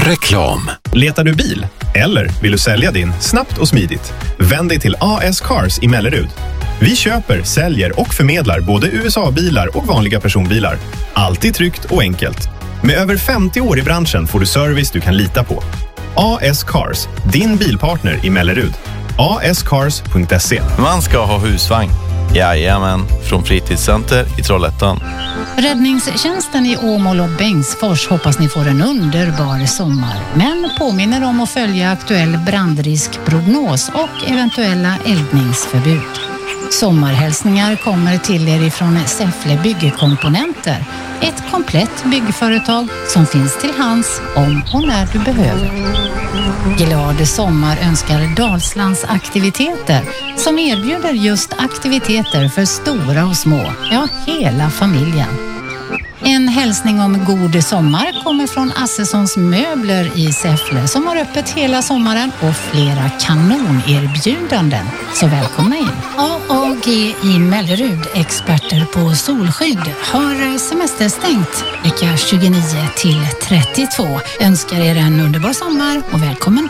Reklam. Letar du bil? Eller vill du sälja din snabbt och smidigt? Vänd dig till AS Cars i Mellerud. Vi köper, säljer och förmedlar både USA-bilar och vanliga personbilar. Alltid tryggt och enkelt. Med över 50 år i branschen får du service du kan lita på. AS Cars, din bilpartner i Mellerud. ascars.se. Man ska ha husvagn. Jajamän, från Fritidscenter i Trollhättan. Räddningstjänsten i Åmål och Bengtsfors hoppas ni får en underbar sommar. Men påminner om att följa aktuell brandriskprognos och eventuella eldningsförbud. Sommarhälsningar kommer till er ifrån Säffle Byggekomponenter. Ett komplett byggföretag som finns till hands om och när du behöver. Glad sommar önskar Dalslands aktiviteter som erbjuder just aktiviteter för stora och små, ja hela familjen. En hälsning om god sommar kommer från Assessons möbler i Säffle som har öppet hela sommaren och flera kanonerbjudanden. Så välkomna in. AAG i Mellerud, experter på solskydd, har semesterstängt vecka 29 till 32. Önskar er en underbar sommar och välkommen då.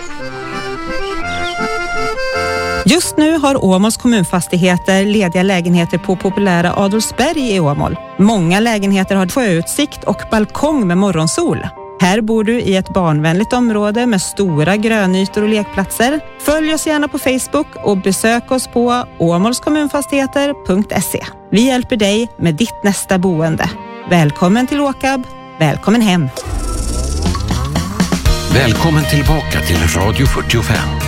Just nu har Åmåls kommunfastigheter lediga lägenheter på populära Adolfsberg i Åmål. Många lägenheter har sjöutsikt och balkong med morgonsol. Här bor du i ett barnvänligt område med stora grönytor och lekplatser. Följ oss gärna på Facebook och besök oss på åmålskommunfastigheter.se. Vi hjälper dig med ditt nästa boende. Välkommen till Åkab. Välkommen hem. Välkommen tillbaka till Radio 45.